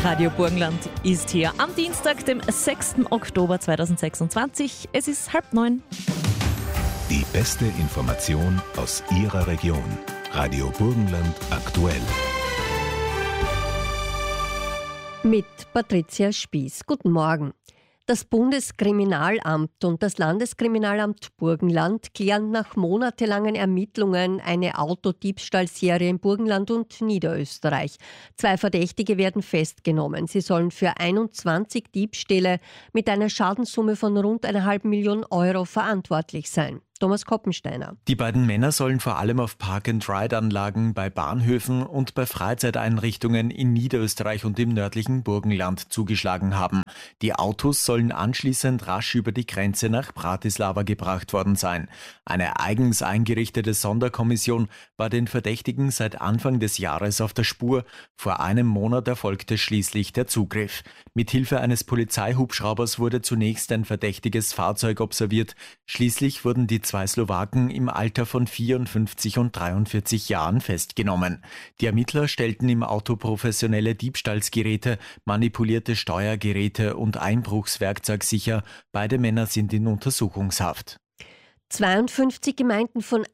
Radio Burgenland ist hier am Dienstag, dem 6. Oktober 2026. Es ist 8:30. Die beste Information aus Ihrer Region. Radio Burgenland aktuell. Mit Patricia Spieß. Guten Morgen. Das Bundeskriminalamt und das Landeskriminalamt Burgenland klären nach monatelangen Ermittlungen eine Autodiebstahlserie im Burgenland und Niederösterreich. 2 Verdächtige werden festgenommen. Sie sollen für 21 Diebstähle mit einer Schadenssumme von rund 1,5 Million Euro verantwortlich sein. Thomas Koppensteiner. Die beiden Männer sollen vor allem auf Park-and-Ride-Anlagen bei Bahnhöfen und bei Freizeiteinrichtungen in Niederösterreich und im nördlichen Burgenland zugeschlagen haben. Die Autos sollen anschließend rasch über die Grenze nach Bratislava gebracht worden sein. Eine eigens eingerichtete Sonderkommission war den Verdächtigen seit Anfang des Jahres auf der Spur. Vor einem Monat erfolgte schließlich der Zugriff. Mithilfe eines Polizeihubschraubers wurde zunächst ein verdächtiges Fahrzeug observiert. Schließlich wurden die 2 Slowaken im Alter von 54 und 43 Jahren festgenommen. Die Ermittler stellten im Auto professionelle Diebstahlsgeräte, manipulierte Steuergeräte und Einbruchswerkzeug sicher. Beide Männer sind in Untersuchungshaft. 52 Gemeinden von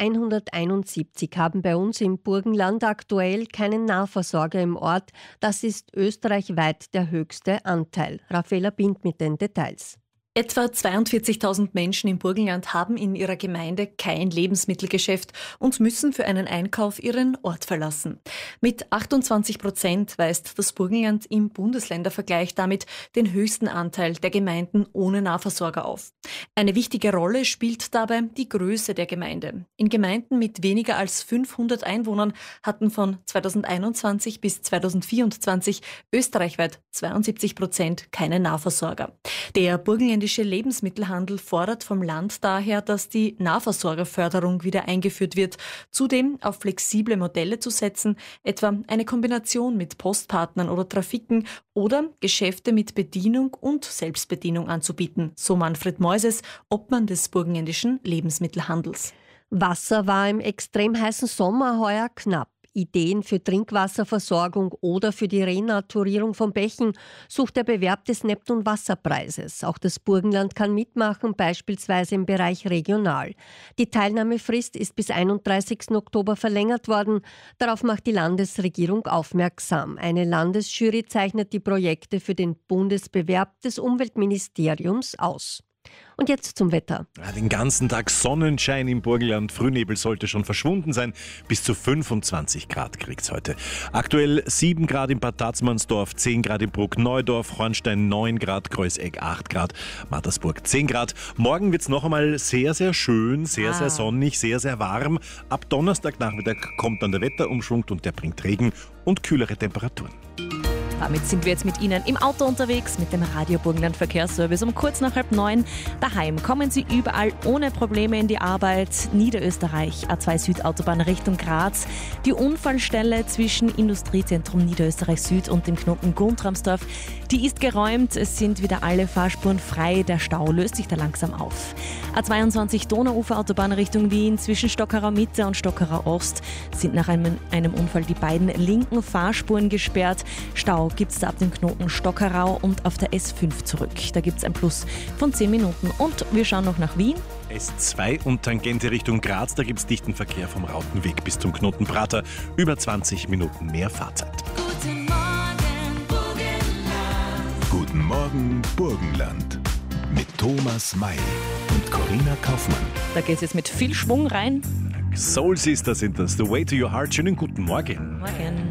171 haben bei uns im Burgenland aktuell keinen Nahversorger im Ort. Das ist österreichweit der höchste Anteil. Raffaella Bindt mit den Details. Etwa 42.000 Menschen im Burgenland haben in ihrer Gemeinde kein Lebensmittelgeschäft und müssen für einen Einkauf ihren Ort verlassen. Mit 28% weist das Burgenland im Bundesländervergleich damit den höchsten Anteil der Gemeinden ohne Nahversorger auf. Eine wichtige Rolle spielt dabei die Größe der Gemeinde. In Gemeinden mit weniger als 500 Einwohnern hatten von 2021 bis 2024 österreichweit 72% keine Nahversorger. Der burgenländische Lebensmittelhandel fordert vom Land daher, dass die Nahversorgerförderung wieder eingeführt wird. Zudem auf flexible Modelle zu setzen, etwa eine Kombination mit Postpartnern oder Trafiken oder Geschäfte mit Bedienung und Selbstbedienung anzubieten, so Manfred Moises, Obmann des burgenländischen Lebensmittelhandels. Wasser war im extrem heißen Sommer heuer knapp. Ideen für Trinkwasserversorgung oder für die Renaturierung von Bächen sucht der Bewerb des Neptun-Wasserpreises. Auch das Burgenland kann mitmachen, beispielsweise im Bereich regional. Die Teilnahmefrist ist bis 31. Oktober verlängert worden. Darauf macht die Landesregierung aufmerksam. Eine Landesjury zeichnet die Projekte für den Bundesbewerb des Umweltministeriums aus. Und jetzt zum Wetter. Den ganzen Tag Sonnenschein im Burgenland. Frühnebel sollte schon verschwunden sein. Bis zu 25 Grad kriegt's heute. Aktuell 7 Grad in Bad Tatzmannsdorf, 10 Grad in Bruckneudorf, Hornstein 9 Grad, Kreuzeck 8 Grad, Mattersburg 10 Grad. Morgen wird's noch einmal sehr, sehr schön, sehr, sehr sonnig, sehr, sehr warm. Ab Donnerstagnachmittag kommt dann der Wetterumschwung und der bringt Regen und kühlere Temperaturen. Damit sind wir jetzt mit Ihnen im Auto unterwegs mit dem Radio Burgenland Verkehrsservice um kurz nach 8:30. Daheim kommen Sie überall ohne Probleme in die Arbeit. Niederösterreich, A2 Südautobahn Richtung Graz. Die Unfallstelle zwischen Industriezentrum Niederösterreich Süd und dem Knoten Guntramsdorf, die ist geräumt. Es sind wieder alle Fahrspuren frei. Der Stau löst sich da langsam auf. A22 Donauuferautobahn Richtung Wien zwischen Stockerau Mitte und Stockerau Ost sind nach einem Unfall die beiden linken Fahrspuren gesperrt. Stau gibt es da ab dem Knoten Stockerau und auf der S5 zurück. Da gibt es ein Plus von 10 Minuten. Und wir schauen noch nach Wien. S2 und Tangente Richtung Graz, da gibt es dichten Verkehr vom Rautenweg bis zum Knoten Prater. Über 20 Minuten mehr Fahrzeit. Guten Morgen, Burgenland. Guten Morgen, Burgenland. Mit Thomas May und Corinna Kaufmann. Da geht es jetzt mit viel Schwung rein. Soul Sister sind das. The Way to Your Heart. Schönen guten Morgen. Morgen.